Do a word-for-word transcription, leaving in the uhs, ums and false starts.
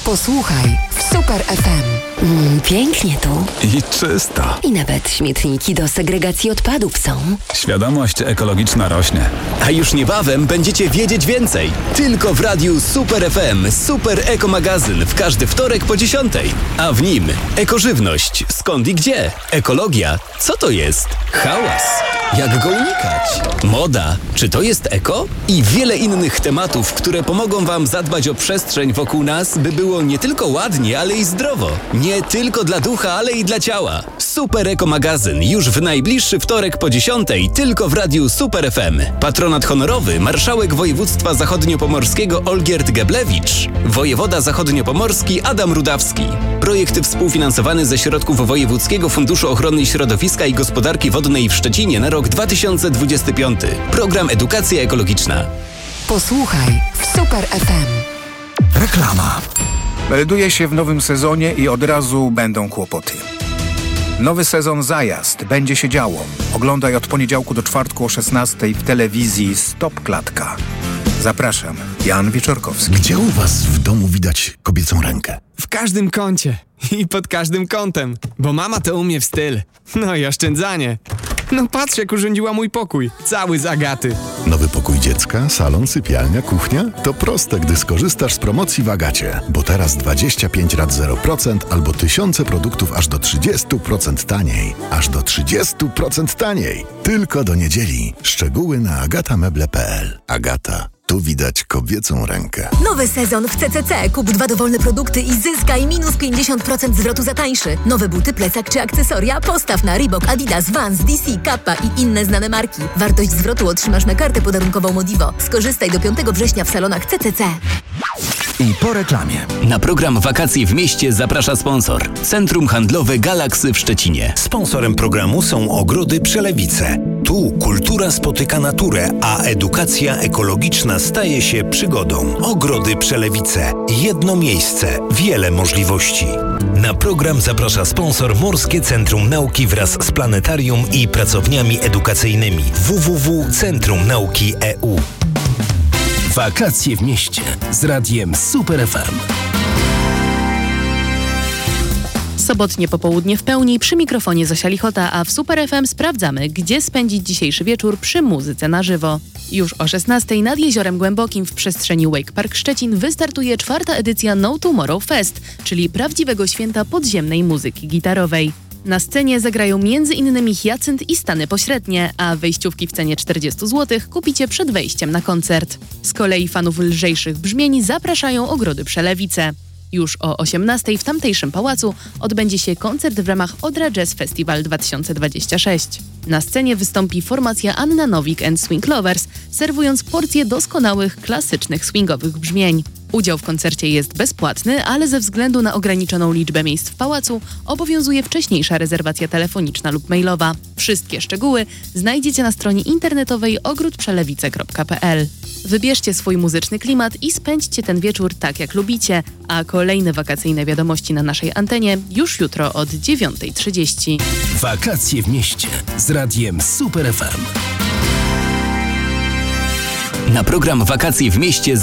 Posłuchaj w Super F M. Mm, pięknie tu. I czysto. I nawet śmietniki do segregacji odpadów są. Świadomość ekologiczna rośnie. A już niebawem będziecie wiedzieć więcej. Tylko w radiu Super F M Super Eko Magazyn w każdy wtorek po dziesiątej. A w nim ekożywność. Skąd i gdzie? Ekologia. Co to jest? Hałas. Jak go unikać? Moda. Czy to jest eko? I wiele innych tematów, które pomogą Wam zadbać o przestrzeń wokół nas, by było nie tylko ładnie, ale i zdrowo. Nie tylko dla ducha, ale i dla ciała. Super Eko Magazyn już w najbliższy wtorek po dziesiątej tylko w radiu Super F M. Patronat honorowy marszałek województwa zachodniopomorskiego Olgierd Geblewicz. Wojewoda zachodniopomorski Adam Rudawski. Projekt współfinansowany ze środków Wojewódzkiego Funduszu Ochrony Środowiska i Gospodarki Wodnej w Szczecinie na rok dwa tysiące dwudziesty piąty. Program Edukacja Ekologiczna. Posłuchaj w Super F M. Reklama. Melduje się w nowym sezonie i od razu będą kłopoty. Nowy sezon Zajazd. Będzie się działo. Oglądaj od poniedziałku do czwartku o szesnastej w telewizji Stop Klatka. Zapraszam. Jan Wieczorkowski. Gdzie u was w domu widać kobiecą rękę? W każdym kącie i pod każdym kątem, bo mama to umie w styl. No i oszczędzanie. No patrz, jak urządziła mój pokój, cały z Agaty. Nowy pokój dziecka, salon, sypialnia, kuchnia? To proste, gdy skorzystasz z promocji w Agacie. Bo teraz dwadzieścia pięć rat zero procent albo tysiące produktów aż do trzydzieści procent taniej. Aż do trzydzieści procent taniej. Tylko do niedzieli. Szczegóły na agatameble kropka p l. Agata. Tu widać kobiecą rękę. Nowy sezon w C C C. Kup dwa dowolne produkty i zyskaj minus pięćdziesiąt procent zwrotu za tańszy. Nowe buty, plecak czy akcesoria? Postaw na Reebok, Adidas, Vans, D C, Kappa i inne znane marki. Wartość zwrotu otrzymasz na kartę podarunkową Modivo. Skorzystaj do piątego września w salonach C C C. I po reklamie. Na program Wakacje w mieście zaprasza sponsor. Centrum Handlowe Galaksy w Szczecinie. Sponsorem programu są Ogrody Przelewice. Tu kultura spotyka naturę, a edukacja ekologiczna staje się przygodą. Ogrody Przelewice. Jedno miejsce, wiele możliwości. Na program zaprasza sponsor Morskie Centrum Nauki wraz z planetarium i pracowniami edukacyjnymi w w w kropka centrum nauki kropka e u. Wakacje w mieście z radiem Super F M. Sobotnie popołudnie w pełni, przy mikrofonie Zosia Lichota, a w Super F M sprawdzamy, gdzie spędzić dzisiejszy wieczór przy muzyce na żywo. Już o szesnastej nad Jeziorem Głębokim w przestrzeni Wake Park Szczecin wystartuje czwarta edycja No Tomorrow Fest, czyli prawdziwego święta podziemnej muzyki gitarowej. Na scenie zagrają między innymi Hyacynt i Stany Pośrednie, a wejściówki w cenie czterdzieści złotych kupicie przed wejściem na koncert. Z kolei fanów lżejszych brzmień zapraszają Ogrody Przelewice. Już o osiemnastej w tamtejszym pałacu odbędzie się koncert w ramach Odra Jazz Festival dwa tysiące dwudziesty szósty. Na scenie wystąpi formacja Anna Nowik and Swing Lovers, serwując porcję doskonałych, klasycznych swingowych brzmień. Udział w koncercie jest bezpłatny, ale ze względu na ograniczoną liczbę miejsc w pałacu obowiązuje wcześniejsza rezerwacja telefoniczna lub mailowa. Wszystkie szczegóły znajdziecie na stronie internetowej ogród przelewice kropka p l. Wybierzcie swój muzyczny klimat i spędźcie ten wieczór tak, jak lubicie, a kolejne wakacyjne wiadomości na naszej antenie już jutro od dziewiątej trzydzieści. Wakacje w mieście z radiem Super F M. Na program Wakacje w mieście